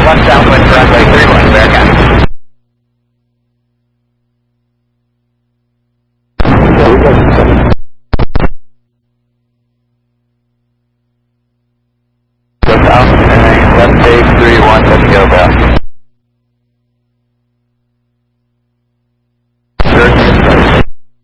left downwind runway 31, Bearcat. Go south, and left base 31.